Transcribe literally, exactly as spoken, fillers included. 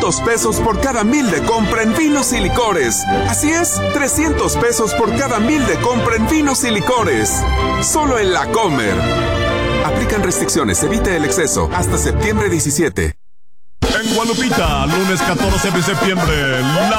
trescientos pesos por cada mil de compra en vinos y licores. Así es, trescientos pesos por cada mil de compra en vinos y licores. Solo en La Comer. Aplican restricciones, evite el exceso. Hasta septiembre diecisiete. En Guadupita, lunes catorce de septiembre.